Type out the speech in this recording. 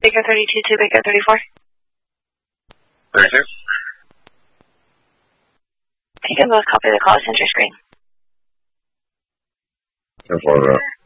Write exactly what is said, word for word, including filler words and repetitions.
Baker thirty-two to Baker thirty-four. thirty-two. You can both copy the call center screen. ten four.